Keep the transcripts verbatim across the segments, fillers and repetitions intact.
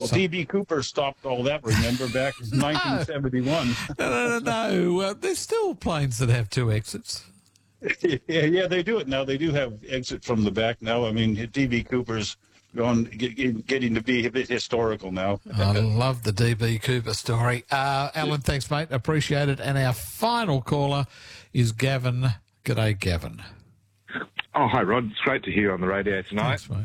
Well, D B Cooper stopped all that, remember, back in nineteen seventy-one. no, no, no. no. Uh, there's still planes that have two exits. yeah, yeah, they do it now. They do have exit from the back now. I mean, D B Cooper's going, get, getting to be a bit historical now. I love the D B Cooper story. Uh, Alan, thanks, mate. Appreciate it. And our final caller is Gavin. G'day, Gavin. Oh, hi, Rod. It's great to hear you on the radio tonight. Thanks, mate.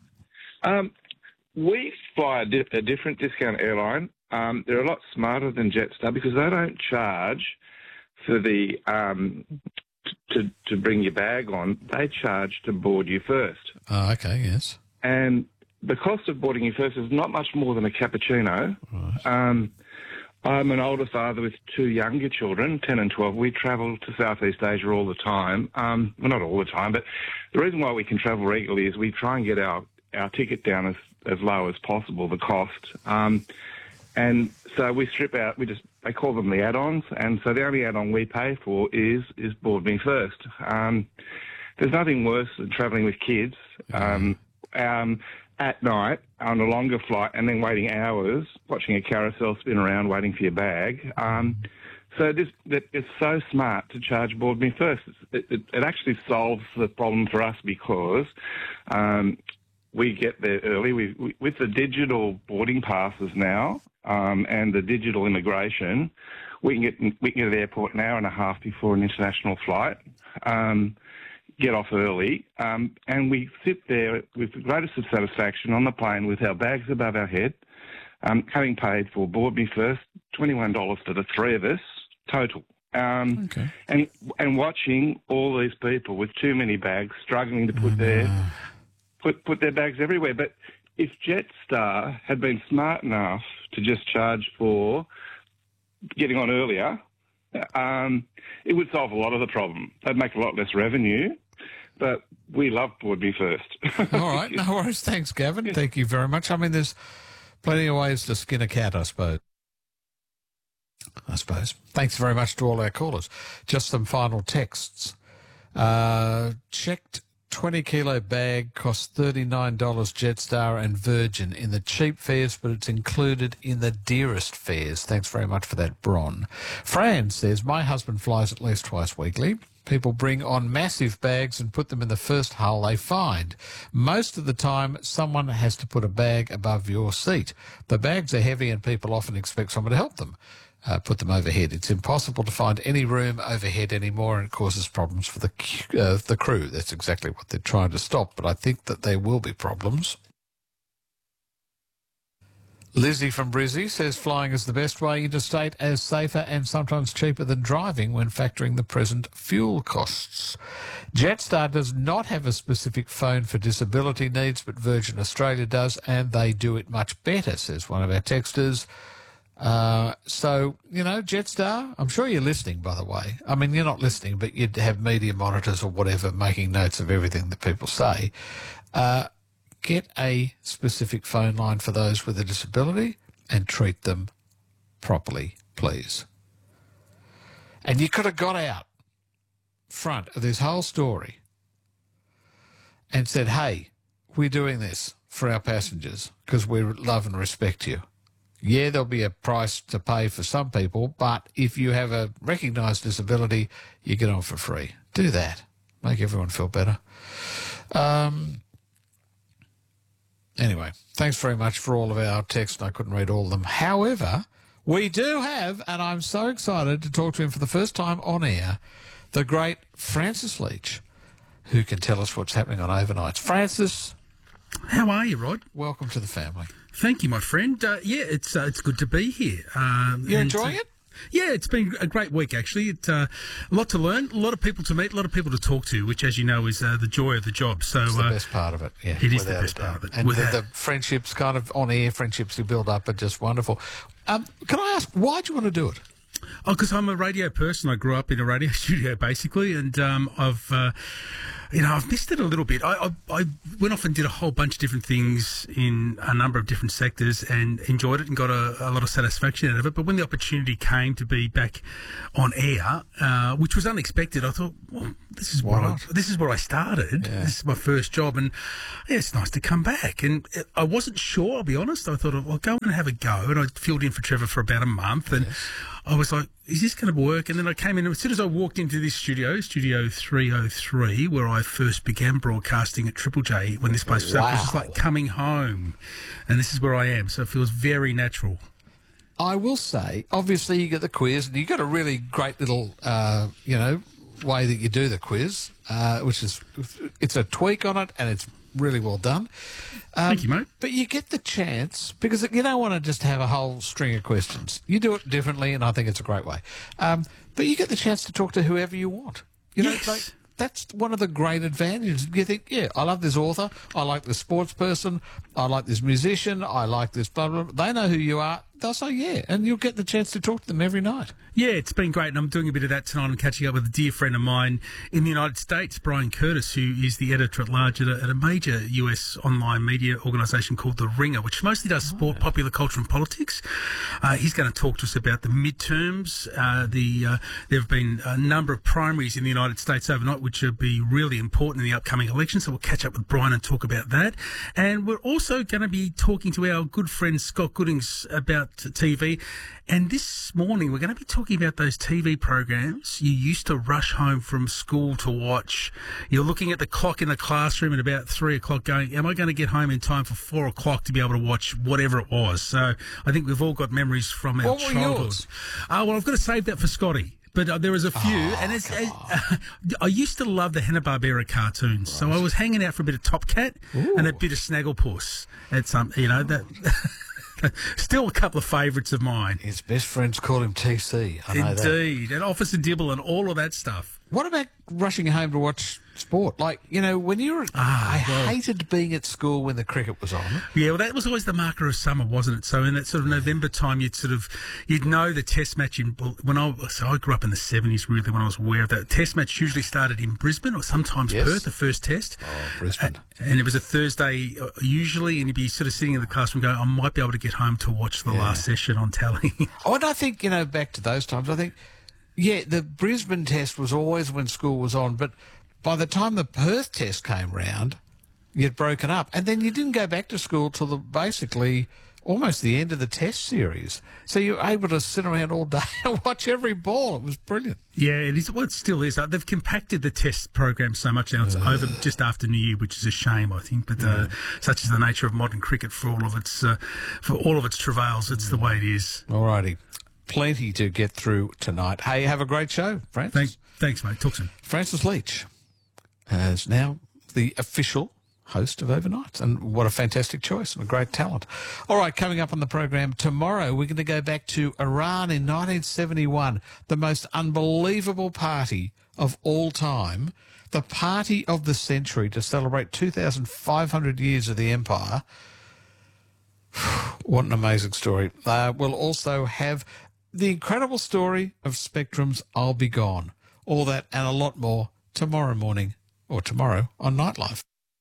Um, we fly a, di- a different discount airline. Um, they're a lot smarter than Jetstar because they don't charge for the um, to to bring your bag on. They charge to board you first. Oh, okay, yes. And the cost of boarding you first is not much more than a cappuccino. Right. Um, I'm an older father with two younger children, ten and twelve. We travel to Southeast Asia all the time. Um, well, not all the time, but the reason why we can travel regularly is we try and get our, our ticket down as, as low as possible, the cost. Um, and so we strip out, we just, they call them the add-ons, and so the only add-on we pay for is, is Board Me First. Um, there's nothing worse than travelling with kids. Um, um, at night on a longer flight and then waiting hours, watching a carousel spin around, waiting for your bag. Um, so this, that it's so smart to charge Board Me First. It, it, it actually solves the problem for us because um, we get there early. We, we, with the digital boarding passes now um, and the digital immigration, we can get we can get to the airport an hour and a half before an international flight. Um, get off early, um, and we sit there with the greatest of satisfaction on the plane with our bags above our head, um, having paid for Board Me First, twenty-one dollars for the three of us, total. Um, Okay. and and watching all these people with too many bags struggling to put Oh, their no. put put their bags everywhere. But if Jetstar had been smart enough to just charge for getting on earlier, um, it would solve a lot of the problem. They'd make a lot less revenue. But we love Board Me First. All right, no worries. Thanks, Gavin. Thank you very much. I mean, there's plenty of ways to skin a cat, I suppose. I suppose. Thanks very much to all our callers. Just some final texts. Uh, checked twenty kilo bag costs thirty-nine dollars Jetstar and Virgin in the cheap fares, but it's included in the dearest fares. Thanks very much for that, Bron. Fran says, my husband flies at least twice weekly. People bring on massive bags and put them in the first hull they find. Most of the time, someone has to put a bag above your seat. The bags are heavy and people often expect someone to help them uh, put them overhead. It's impossible to find any room overhead anymore, and it causes problems for the, uh, the crew. That's exactly what they're trying to stop, but I think that there will be problems. Lizzie from Brizzy says flying is the best way interstate, as safer and sometimes cheaper than driving when factoring the present fuel costs. Jetstar does not have a specific phone for disability needs, but Virgin Australia does, and they do it much better, says one of our texters. Uh, so, you know, Jetstar, I'm sure you're listening, by the way. I mean, you're not listening, but you'd have media monitors or whatever making notes of everything that people say. Uh, Get a specific phone line for those with a disability and treat them properly, please. And you could have got out front of this whole story and said, hey, we're doing this for our passengers because we love and respect you. Yeah, there'll be a price to pay for some people, but if you have a recognised disability, you get on for free. Do that. Make everyone feel better. Um... Anyway, thanks very much for all of our texts. I couldn't read all of them. However, we do have, and I'm so excited to talk to him for the first time on air, the great Francis Leach, who can tell us what's happening on overnights. Francis. How are you, Rod? Welcome to the family. Thank you, my friend. Uh, yeah, it's uh, it's good to be here. Um, You're and, enjoying uh, it? Yeah, it's been a great week, actually. It's uh, a lot to learn, a lot of people to meet, a lot of people to talk to, which, as you know, is uh, the joy of the job. So It's the uh, best part of it, yeah. It is the without best a doubt. part of it. And the, without- the friendships kind of on air, friendships you build up are just wonderful. Um, can I ask, why do you want to do it? Oh, because I'm a radio person. I grew up in a radio studio, basically, and um, I've uh, you know, I've missed it a little bit. I, I, I went off and did a whole bunch of different things in a number of different sectors and enjoyed it and got a, a lot of satisfaction out of it. But when the opportunity came to be back on air, uh, which was unexpected, I thought, well, this is what I, this is where I started. Yeah. This is my first job, and yeah, it's nice to come back. And I wasn't sure, I'll be honest. I thought, well, I'll go and have a go. And I filled in for Trevor for about a month, and yes. I was like, is this going to work? And then I came in, as soon as I walked into this studio, Studio three oh three, where I first began broadcasting at Triple J when this place was wow. up, it was just like coming home. And this is where I am, so it feels very natural. I will say, obviously, you get the quiz, and you've got a really great little, uh, you know, way that you do the quiz, uh, which is, it's a tweak on it, and it's really well done. Um, Thank you, mate. But you get the chance, because you don't want to just have a whole string of questions. You do it differently, and I think it's a great way. Um, but you get the chance to talk to whoever you want. You know, yes. like, that's one of the great advantages. You think, yeah, I love this author, I like this sports person, I like this musician, I like this blah, blah, blah. They know who you are. They'll say, yeah, and you'll get the chance to talk to them every night. Yeah, it's been great, and I'm doing a bit of that tonight. I'm catching up with a dear friend of mine in the United States, Brian Curtis, who is the editor-at-large at a, at a major U S online media organisation called The Ringer, which mostly does sport, oh, yeah. popular culture and politics. Uh, he's going to talk to us about the midterms. Uh, the uh, there have been a number of primaries in the United States overnight, which will be really important in the upcoming election, so we'll catch up with Brian and talk about that. And we're also going to be talking to our good friend Scott Goodings about T V. And this morning we're going to be talking about those T V programs you used to rush home from school to watch. You're looking at the clock in the classroom at about three o'clock going, am I going to get home in time for four o'clock to be able to watch whatever it was? So I think we've all got memories from our what were childhood. Yours? Uh, well, I've got to save that for Scotty. But uh, there was a few, oh, and it's, uh, I used to love the Hanna-Barbera cartoons, right. So I was hanging out for a bit of Top Cat Ooh. and a bit of Snagglepuss. At some, you know that. Still a couple of favourites of mine. His best friends call him T C. I know Indeed, that. and Officer Dibble and all of that stuff. What about rushing home to watch sport? Like, you know, when you were... Ah, I well, hated being at school when the cricket was on. Yeah, well, that was always the marker of summer, wasn't it? So in that sort of November time, you'd sort of... You'd know the test match in... When I... So I grew up in the seventies, really, when I was aware of that. Test match usually started in Brisbane or sometimes yes. Perth, the first test. Oh, Brisbane. And, and it was a Thursday, usually, and you'd be sort of sitting in the classroom going, I might be able to get home to watch the yeah. last session on telly. Oh, and I think, you know, back to those times, I think... Yeah, the Brisbane test was always when school was on, but by the time the Perth test came round, you'd broken up. And then you didn't go back to school till the, basically almost the end of the test series. So you were able to sit around all day and watch every ball. It was brilliant. Yeah, it is. Well, it still is. Uh, they've compacted the test program so much now. It's uh, over just after New Year, which is a shame, I think. But uh, yeah. such is the nature of modern cricket for all of its uh, for all of its travails. It's the way it is. All righty. Plenty to get through tonight. Hey, have a great show, Francis. Thanks, thanks mate. Talk soon. Francis Leach is now the official host of Overnight, and what a fantastic choice and a great talent. All right, coming up on the program tomorrow, we're going to go back to Iran in nineteen seventy-one, the most unbelievable party of all time, the party of the century to celebrate two thousand five hundred years of the empire. What an amazing story. Uh, we'll also have the incredible story of Spectrum's I'll Be Gone. All that and a lot more tomorrow morning, or tomorrow on Nightlife.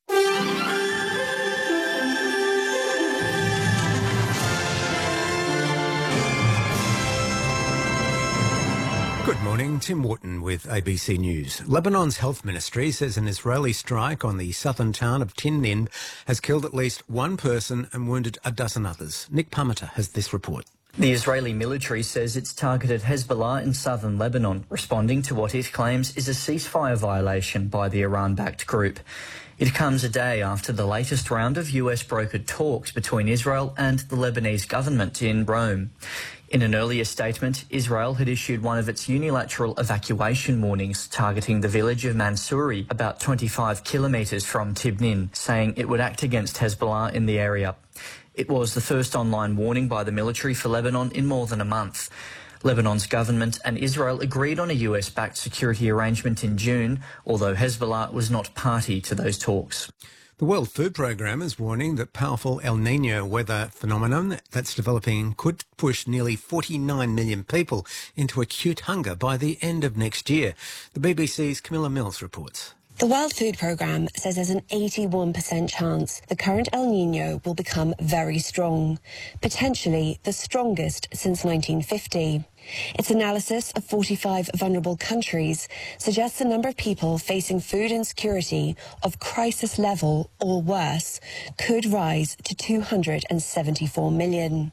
Good morning, Tim Wharton with A B C News. Lebanon's health ministry says an Israeli strike on the southern town of Tin Nin has killed at least one person and wounded a dozen others. Nick Parmenter has this report. The Israeli military says it's targeted Hezbollah in southern Lebanon, responding to what it claims is a ceasefire violation by the Iran-backed group. It comes a day after the latest round of U S-brokered talks between Israel and the Lebanese government in Rome. In an earlier statement, Israel had issued one of its unilateral evacuation warnings targeting the village of Mansouri, about twenty-five kilometres from Tibnin, saying it would act against Hezbollah in the area. It was the first online warning by the military for Lebanon in more than a month. Lebanon's government and Israel agreed on a U S-backed security arrangement in June, although Hezbollah was not party to those talks. The World Food Programme is warning that powerful El Niño weather phenomenon that's developing could push nearly forty-nine million people into acute hunger by the end of next year. The B B C's Camilla Mills reports. The World Food Programme says there's an eighty-one percent chance the current El Niño will become very strong, potentially the strongest since nineteen fifty. Its analysis of forty-five vulnerable countries suggests the number of people facing food insecurity of crisis level or worse could rise to two hundred seventy-four million.